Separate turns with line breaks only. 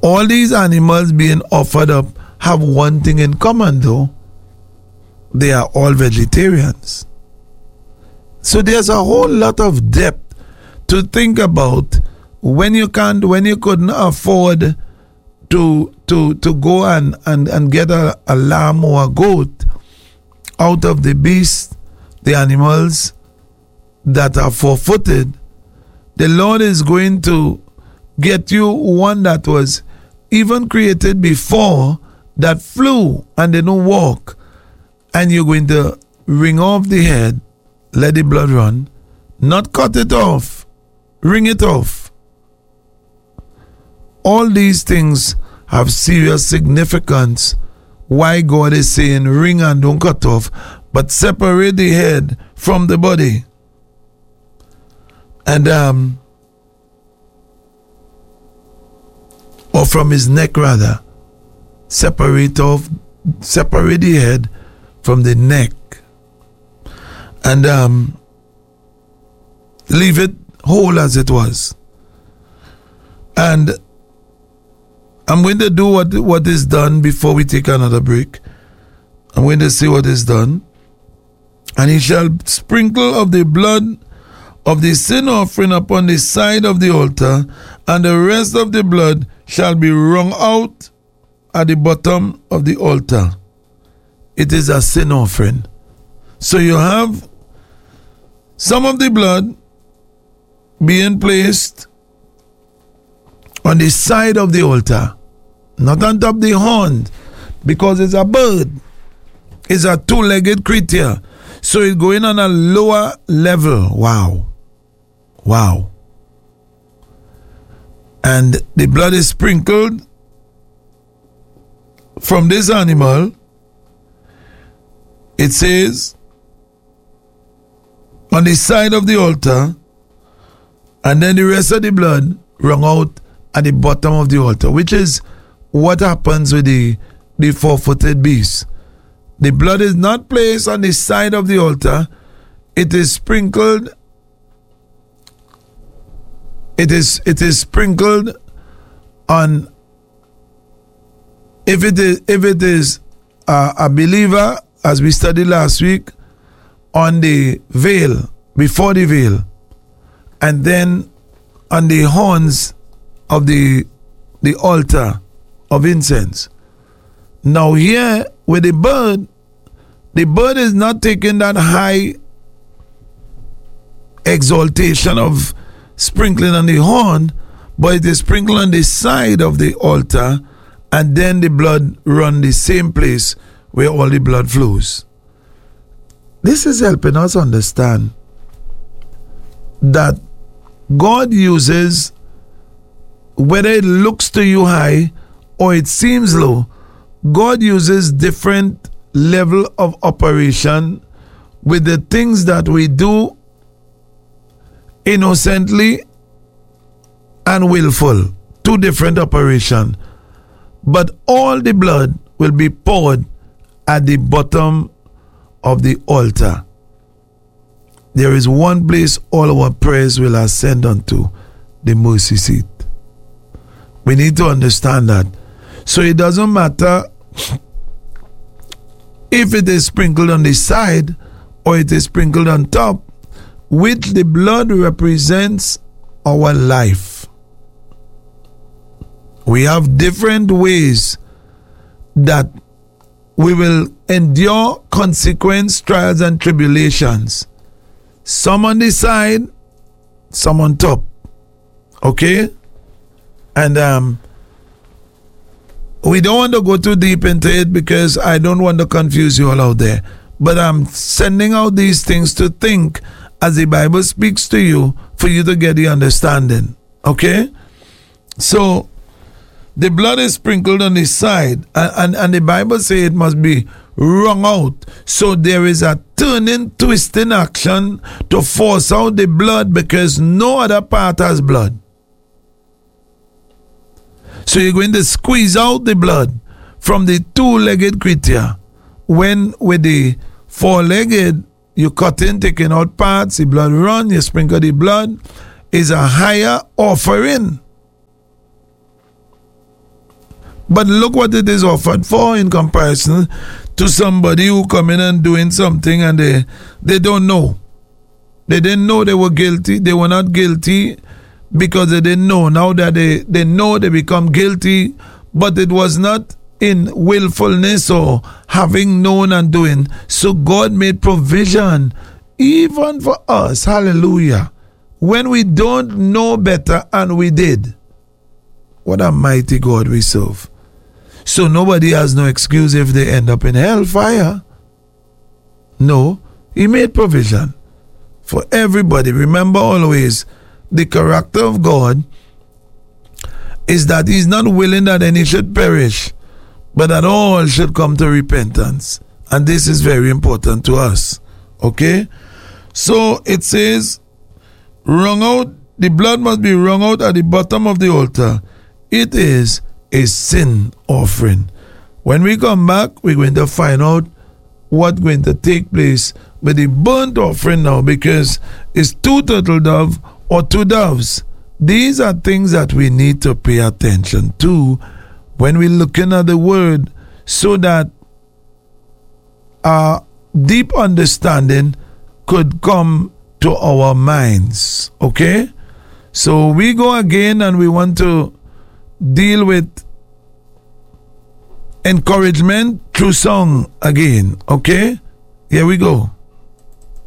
All these animals being offered up have one thing in common though. They are all vegetarians. So there's a whole lot of depth to think about when you couldn't afford to go and get a lamb or a goat out of the beast, the animals that are four-footed. The Lord is going to get you one that was even created before, that flew and they don't walk, and you're going to wring off the head, let the blood run, not cut it off, wring it off. All these things have serious significance. Why God is saying wring and don't cut off, but separate the head from the body. And or from his neck rather. Separate the head from the neck. And leave it whole as it was. And I'm going to do what is done before we take another break. I'm going to see what is done. And he shall sprinkle of the blood of the sin offering upon the side of the altar, and the rest of the blood shall be wrung out at the bottom of the altar. It is a sin offering. So you have some of the blood being placed on the side of the altar, not on top of the horn, because it's a bird. It's a two-legged creature. So it's going on a lower level. Wow. And the blood is sprinkled from this animal. It says on the side of the altar, and then the rest of the blood wrung out at the bottom of the altar, which is what happens with the four-footed beast. The blood is not placed on the side of the altar. It is sprinkled. It is sprinkled on. If it is a believer, as we studied last week, on the veil, before the veil, and then on the horns of the altar of incense. Now here with the bird is not taking that high exaltation of sprinkling on the horn, but it is sprinkled on the side of the altar, and then the blood run the same place where all the blood flows. This is helping us understand that God uses, whether it looks to you high or it seems low, God uses different level of operation with the things that we do innocently and willful. Two different operations. But all the blood will be poured at the bottom of the altar. There is one place all our prayers will ascend unto, the mercy seat. We need to understand that. So it doesn't matter if it is sprinkled on the side or it is sprinkled on top, which the blood represents our life. We have different ways that we will endure consequence, trials, and tribulations. Some on the side, some on top. Okay? And we don't want to go too deep into it because I don't want to confuse you all out there. But I'm sending out these things to think as the Bible speaks to you for you to get the understanding. Okay? So, the blood is sprinkled on the side, and the Bible says it must be wrung out. So there is a turning, twisting action to force out the blood because no other part has blood. So you're going to squeeze out the blood from the two-legged creature. When with the four-legged, you cut in, taking out parts, the blood run, you sprinkle the blood, is a higher offering. But look what it is offered for in comparison to somebody who come in and doing something and they don't know. They didn't know they were guilty. They were not guilty because they didn't know. Now that they know, they become guilty, but it was not in willfulness or having known and doing. So God made provision even for us. Hallelujah. When we don't know better and we did. What a mighty God we serve. So nobody has no excuse if they end up in hellfire. No, he made provision for everybody. Remember always, the character of God is that he's not willing that any should perish, but that all should come to repentance. And this is very important to us. Okay? So it says, wrung out, the blood must be wrung out at the bottom of the altar. It is a sin offering. When we come back, we're going to find out what's going to take place with the burnt offering now, because it's 2 turtle dove or 2 doves. These are things that we need to pay attention to when we're looking at the word, so that a deep understanding could come to our minds. Okay? So we go again and we want to deal with encouragement through song again. Okay? Here we go.